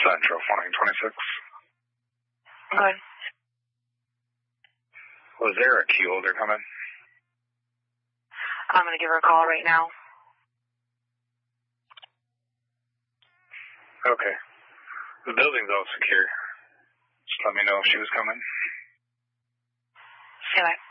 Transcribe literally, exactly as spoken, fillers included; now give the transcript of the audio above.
Central, flying twenty-six. Good. Was there a key holder coming? I'm going to give her a call right now. Okay. The building's all secure. Just let me know if she was coming. Okay.